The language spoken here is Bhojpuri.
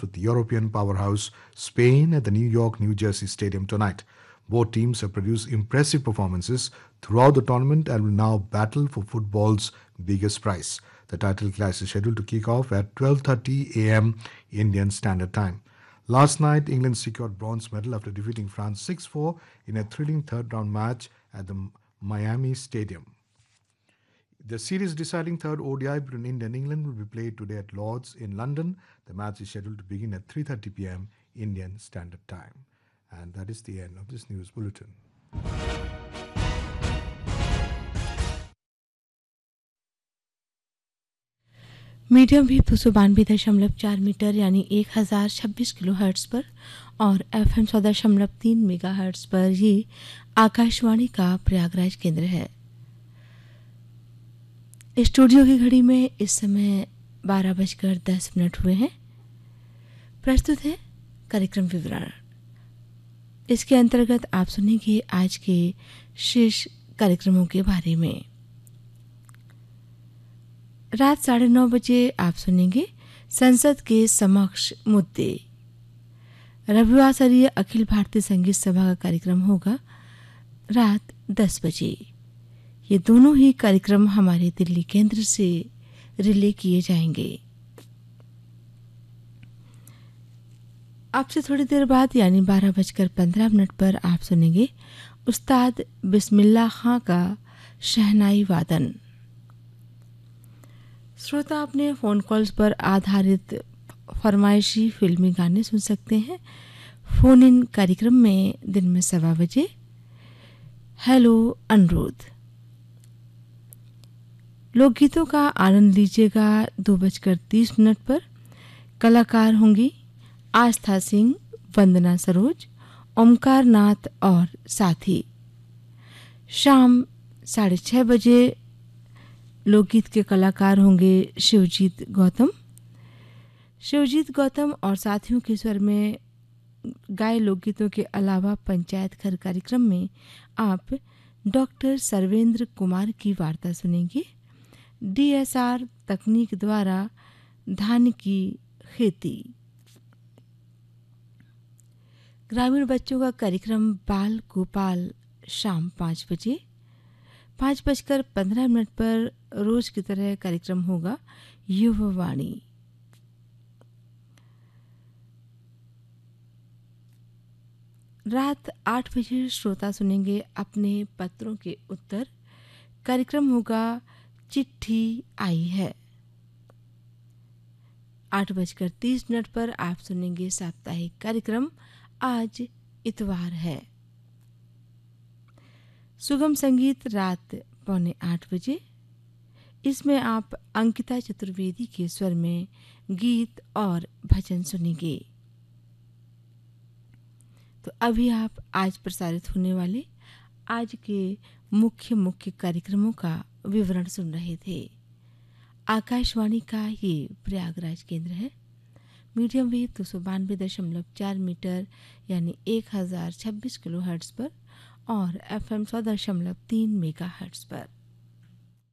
with European powerhouse Spain at the New York, New Jersey Stadium tonight. Both teams have produced impressive performances throughout the tournament and will now battle for football's biggest prize. The title clash is scheduled to kick off at 12:30 a.m. Indian Standard Time. Last night, England secured bronze medal after defeating France 6-4 in a thrilling third-round match at the Miami Stadium. The series deciding third ODI between India and England will be played today at Lord's in London. The match is scheduled to begin at 3:30 p.m. Indian Standard Time. And that is the end of this news bulletin. Medium wave 292.4 metre यानी 1026 किलो हर्ट्ज पर और FM 100.3 मेगा हर्ट्ज पर ये आकाशवाणी का प्रयागराज केंद्र है। स्टूडियो की घड़ी में इस समय 12:10 हुए हैं। प्रस्तुत है कार्यक्रम विवरण। इसके अंतर्गत आप सुनेंगे आज के शेष कार्यक्रमों के बारे में। रात 9:30 बजे आप सुनेंगे संसद के समक्ष मुद्दे। रविवार स्तरीय अखिल भारतीय संगीत सभा का कार्यक्रम होगा रात 10 बजे। ये दोनों ही कार्यक्रम हमारे दिल्ली केंद्र से रिले किए जाएंगे। आपसे थोड़ी देर बाद यानी 12:15 पर आप सुनेंगे उस्ताद बिस्मिल्लाह खां का शहनाई वादन। श्रोता अपने फ़ोन कॉल्स पर आधारित फरमाइशी फिल्मी गाने सुन सकते हैं। फ़ोन इन कार्यक्रम में दिन में 1:15 बजे हेलो अनुरोध। लोकगीतों का आनंद लीजिएगा 2:30 पर। कलाकार होंगी आस्था सिंह, वंदना सरोज, ओमकार नाथ और साथी। शाम 6:30 बजे लोकगीत के कलाकार होंगे शिवजीत गौतम और साथियों के स्वर में गाए लोकगीतों के अलावा पंचायत घर कार्यक्रम में आप डॉक्टर सर्वेंद्र कुमार की वार्ता सुनेंगे। DSR तकनीक द्वारा धान की खेती। ग्रामीण बच्चों का कार्यक्रम बाल गोपाल शाम 5 बजे। 5:15 पर रोज की तरह कार्यक्रम होगा युववाणी। रात 8 बजे श्रोता सुनेंगे अपने पत्रों के उत्तर। कार्यक्रम होगा चिट्ठी आई है। 8:30 पर आप सुनेंगे साप्ताहिक कार्यक्रम आज इतवार है। सुगम संगीत रात 7:45 बजे। इसमें आप अंकिता चतुर्वेदी के स्वर में गीत और भजन सुनेंगे। तो अभी आप आज प्रसारित होने वाले आज के मुख्य कार्यक्रमों का विवरण सुन रहे थे। आकाशवाणी का ये प्रयागराज केंद्र है। मीडियम वेव 292.4 मीटर यानी 1026 किलो हर्ट्ज पर और FM 100.3 मेगा हर्ट्ज पर।